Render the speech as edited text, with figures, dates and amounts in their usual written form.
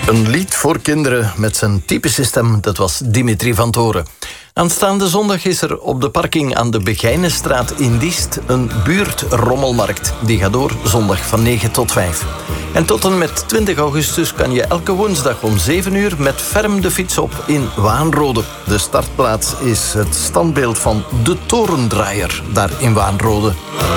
Een lied voor kinderen met zijn typische stem, dat was Dimitri van Toren. Aanstaande zondag is er op de parking aan de Begijnenstraat in Diest een buurtrommelmarkt. Die gaat door zondag van 9 tot 5. En tot en met 20 augustus kan je elke woensdag om 7 uur met ferm de fiets op in Waanrode. De startplaats is het standbeeld van de Torendraaier daar in Waanrode.